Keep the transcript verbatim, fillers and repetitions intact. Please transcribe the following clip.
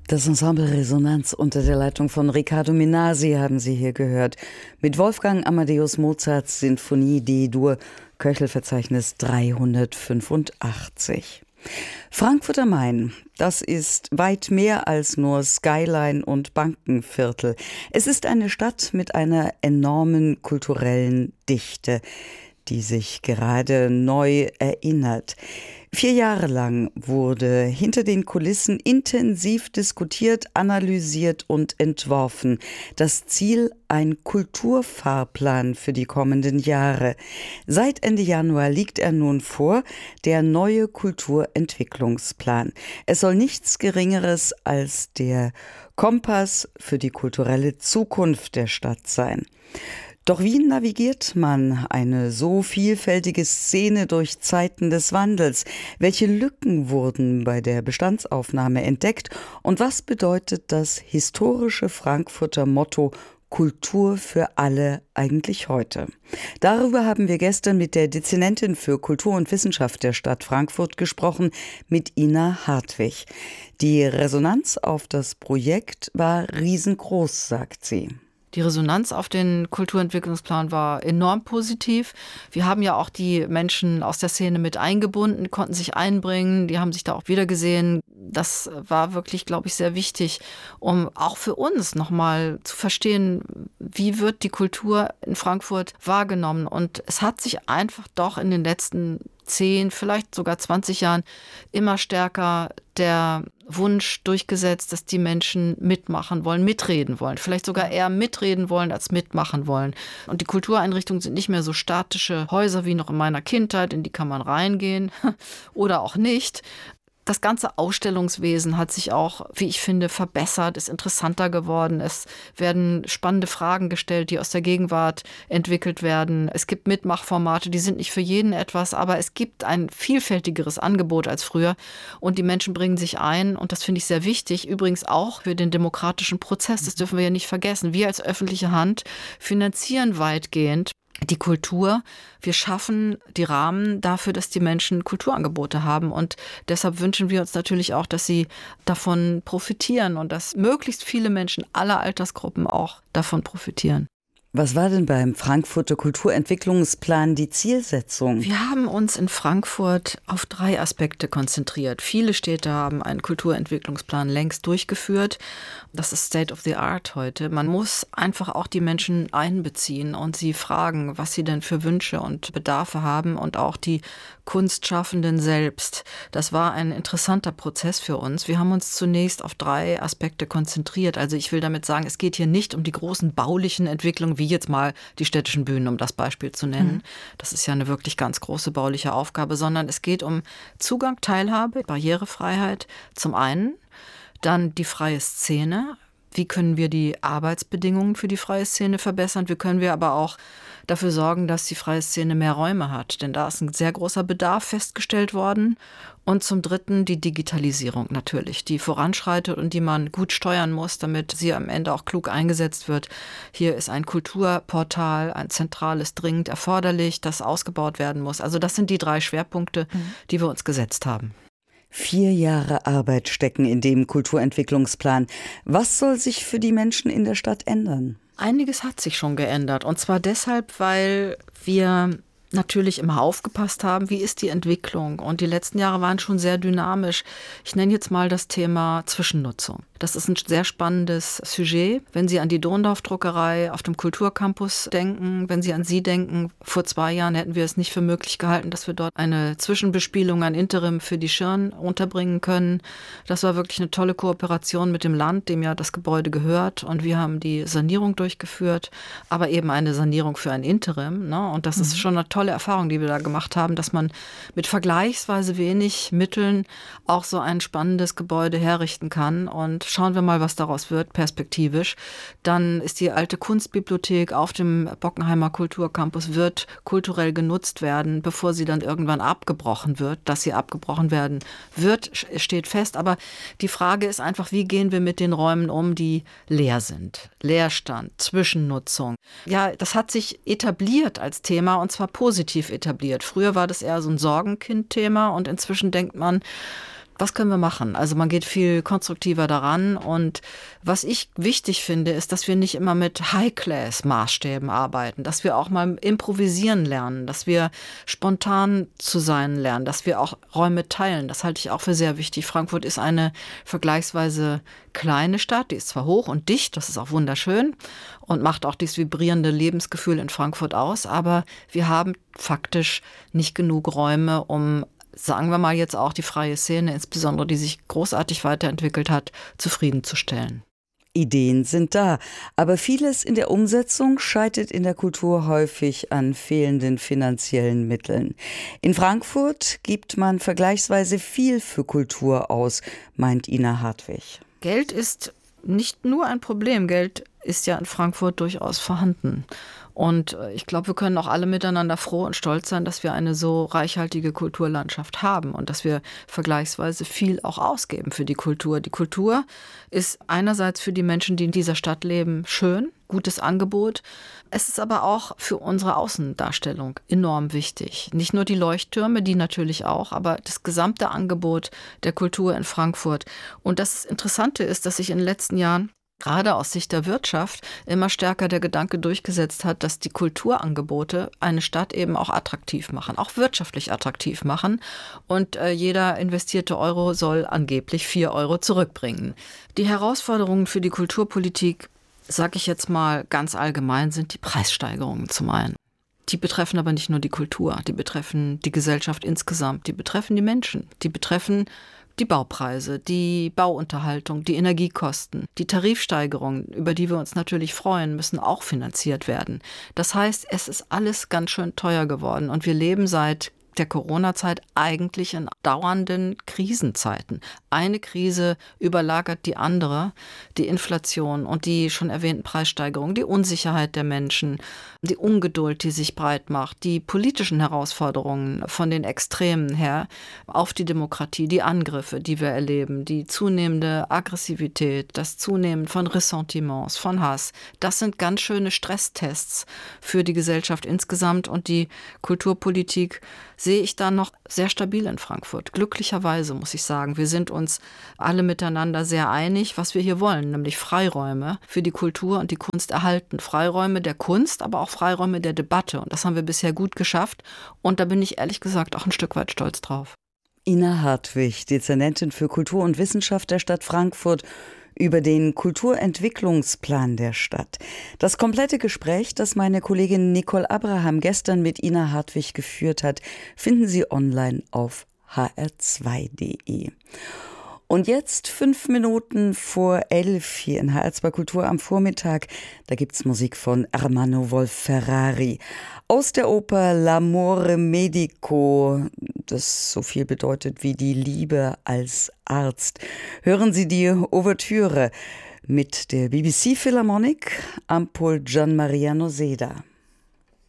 Das Ensemble Resonanz unter der Leitung von Riccardo Minasi haben Sie hier gehört. Mit Wolfgang Amadeus Mozarts Sinfonie D-Dur, Köchelverzeichnis dreihundertfünfundachtzig. Frankfurt am Main, das ist weit mehr als nur Skyline und Bankenviertel. Es ist eine Stadt mit einer enormen kulturellen Dichte, die sich gerade neu erinnert. Vier Jahre lang wurde hinter den Kulissen intensiv diskutiert, analysiert und entworfen. Das Ziel: ein Kulturfahrplan für die kommenden Jahre. Seit Ende Januar liegt er nun vor, der neue Kulturentwicklungsplan. Es soll nichts Geringeres als der Kompass für die kulturelle Zukunft der Stadt sein. Doch wie navigiert man eine so vielfältige Szene durch Zeiten des Wandels? Welche Lücken wurden bei der Bestandsaufnahme entdeckt? Und was bedeutet das historische Frankfurter Motto Kultur für alle eigentlich heute? Darüber haben wir gestern mit der Dezernentin für Kultur und Wissenschaft der Stadt Frankfurt gesprochen, mit Ina Hartwig. Die Resonanz auf das Projekt war riesengroß, sagt sie. Die Resonanz auf den Kulturentwicklungsplan war enorm positiv. Wir haben ja auch die Menschen aus der Szene mit eingebunden, konnten sich einbringen, die haben sich da auch wiedergesehen. Das war wirklich, glaube ich, sehr wichtig, um auch für uns nochmal zu verstehen, wie wird die Kultur in Frankfurt wahrgenommen. Und es hat sich einfach doch in den letzten zehn, vielleicht sogar zwanzig Jahren immer stärker der Wunsch durchgesetzt, dass die Menschen mitmachen wollen, mitreden wollen, vielleicht sogar eher mitreden wollen als mitmachen wollen. Und die Kultureinrichtungen sind nicht mehr so statische Häuser wie noch in meiner Kindheit, in die kann man reingehen oder auch nicht. Das ganze Ausstellungswesen hat sich auch, wie ich finde, verbessert, ist interessanter geworden. Es werden spannende Fragen gestellt, die aus der Gegenwart entwickelt werden. Es gibt Mitmachformate, die sind nicht für jeden etwas, aber es gibt ein vielfältigeres Angebot als früher. Und die Menschen bringen sich ein und das finde ich sehr wichtig. Übrigens auch für den demokratischen Prozess, das dürfen wir ja nicht vergessen. Wir als öffentliche Hand finanzieren weitgehend die Kultur. Wir schaffen die Rahmen dafür, dass die Menschen Kulturangebote haben. Und deshalb wünschen wir uns natürlich auch, dass sie davon profitieren und dass möglichst viele Menschen aller Altersgruppen auch davon profitieren. Was war denn beim Frankfurter Kulturentwicklungsplan die Zielsetzung? Wir haben uns in Frankfurt auf drei Aspekte konzentriert. Viele Städte haben einen Kulturentwicklungsplan längst durchgeführt. Das ist State of the Art heute. Man muss einfach auch die Menschen einbeziehen und sie fragen, was sie denn für Wünsche und Bedarfe haben und auch die Kunstschaffenden selbst. Das war ein interessanter Prozess für uns. Wir haben uns zunächst auf drei Aspekte konzentriert. Also ich will damit sagen, es geht hier nicht um die großen baulichen Entwicklungen, wie jetzt mal die städtischen Bühnen, um das Beispiel zu nennen. Mhm. Das ist ja eine wirklich ganz große bauliche Aufgabe, sondern es geht um Zugang, Teilhabe, Barrierefreiheit zum einen, dann die freie Szene. Wie können wir die Arbeitsbedingungen für die freie Szene verbessern? Wie können wir aber auch dafür sorgen, dass die freie Szene mehr Räume hat? Denn da ist ein sehr großer Bedarf festgestellt worden. Und zum Dritten die Digitalisierung natürlich, die voranschreitet und die man gut steuern muss, damit sie am Ende auch klug eingesetzt wird. Hier ist ein Kulturportal, ein zentrales, dringend erforderlich, das ausgebaut werden muss. Also das sind die drei Schwerpunkte, mhm. die wir uns gesetzt haben. Vier Jahre Arbeit stecken in dem Kulturentwicklungsplan. Was soll sich für die Menschen in der Stadt ändern? Einiges hat sich schon geändert. Und zwar deshalb, weil wir natürlich immer aufgepasst haben, wie ist die Entwicklung. Und die letzten Jahre waren schon sehr dynamisch. Ich nenne jetzt mal das Thema Zwischennutzung. Das ist ein sehr spannendes Sujet. Wenn Sie an die Dorndorf-Druckerei auf dem Kulturcampus denken, wenn Sie an Sie denken, vor zwei Jahren hätten wir es nicht für möglich gehalten, dass wir dort eine Zwischenbespielung, ein Interim für die Schirn unterbringen können. Das war wirklich eine tolle Kooperation mit dem Land, dem ja das Gebäude gehört. Und wir haben die Sanierung durchgeführt, aber eben eine Sanierung für ein Interim. Ne? Und das mhm. ist schon eine tolle Erfahrung, die wir da gemacht haben, dass man mit vergleichsweise wenig Mitteln auch so ein spannendes Gebäude herrichten kann. Und schauen wir mal, was daraus wird, perspektivisch. Dann ist die alte Kunstbibliothek auf dem Bockenheimer Kulturcampus, wird kulturell genutzt werden, bevor sie dann irgendwann abgebrochen wird. Dass sie abgebrochen werden wird, steht fest. Aber die Frage ist einfach, wie gehen wir mit den Räumen um, die leer sind? Leerstand, Zwischennutzung. Ja, das hat sich etabliert als Thema und zwar positiv etabliert. Früher war das eher so ein Sorgenkind-Thema und inzwischen denkt man, Was können wir machen? Also man geht viel konstruktiver daran und was ich wichtig finde, ist, dass wir nicht immer mit High-Class-Maßstäben arbeiten, dass wir auch mal improvisieren lernen, dass wir spontan zu sein lernen, dass wir auch Räume teilen. Das halte ich auch für sehr wichtig. Frankfurt ist eine vergleichsweise kleine Stadt, die ist zwar hoch und dicht, das ist auch wunderschön und macht auch dieses vibrierende Lebensgefühl in Frankfurt aus, aber wir haben faktisch nicht genug Räume, um, sagen wir mal jetzt auch die freie Szene, insbesondere die sich großartig weiterentwickelt hat, zufriedenzustellen. Ideen sind da, aber vieles in der Umsetzung scheitert in der Kultur häufig an fehlenden finanziellen Mitteln. In Frankfurt gibt man vergleichsweise viel für Kultur aus, meint Ina Hartwig. Geld ist nicht nur ein Problem, Geld ist ja in Frankfurt durchaus vorhanden. Und ich glaube, wir können auch alle miteinander froh und stolz sein, dass wir eine so reichhaltige Kulturlandschaft haben und dass wir vergleichsweise viel auch ausgeben für die Kultur. Die Kultur ist einerseits für die Menschen, die in dieser Stadt leben, schön, gutes Angebot. Es ist aber auch für unsere Außendarstellung enorm wichtig. Nicht nur die Leuchttürme, die natürlich auch, aber das gesamte Angebot der Kultur in Frankfurt. Und das Interessante ist, dass sich in den letzten Jahren gerade aus Sicht der Wirtschaft immer stärker der Gedanke durchgesetzt hat, dass die Kulturangebote eine Stadt eben auch attraktiv machen, auch wirtschaftlich attraktiv machen. Und äh, jeder investierte Euro soll angeblich vier Euro zurückbringen. Die Herausforderungen für die Kulturpolitik, sage ich jetzt mal ganz allgemein, sind die Preissteigerungen zum einen. Die betreffen aber nicht nur die Kultur, die betreffen die Gesellschaft insgesamt, die betreffen die Menschen, die betreffen die Baupreise, die Bauunterhaltung, die Energiekosten, die Tarifsteigerungen, über die wir uns natürlich freuen, müssen auch finanziert werden. Das heißt, es ist alles ganz schön teuer geworden und wir leben seit der Corona-Zeit eigentlich in dauernden Krisenzeiten. Eine Krise überlagert die andere, die Inflation und die schon erwähnten Preissteigerungen, die Unsicherheit der Menschen, die Ungeduld, die sich breit macht, die politischen Herausforderungen von den Extremen her auf die Demokratie, die Angriffe, die wir erleben, die zunehmende Aggressivität, das Zunehmen von Ressentiments, von Hass. Das sind ganz schöne Stresstests für die Gesellschaft insgesamt und die Kulturpolitik sehe ich da noch sehr stabil in Frankfurt. Glücklicherweise muss ich sagen, wir sind uns alle miteinander sehr einig, was wir hier wollen, nämlich Freiräume für die Kultur und die Kunst erhalten. Freiräume der Kunst, aber auch Freiräume der Debatte. Und das haben wir bisher gut geschafft. Und da bin ich ehrlich gesagt auch ein Stück weit stolz drauf. Ina Hartwig, Dezernentin für Kultur und Wissenschaft der Stadt Frankfurt, über den Kulturentwicklungsplan der Stadt. Das komplette Gespräch, das meine Kollegin Nicole Abraham gestern mit Ina Hartwig geführt hat, finden Sie online auf h r zwei punkt d e. Und jetzt fünf Minuten vor elf hier in H R zwei Kultur am Vormittag. Da gibt's Musik von Ermanno Wolf-Ferrari aus der Oper L'amore medico, das so viel bedeutet wie die Liebe als Arzt. Hören Sie die Ouvertüre mit der B B C Philharmonic am Pult Gian Maria Noseda.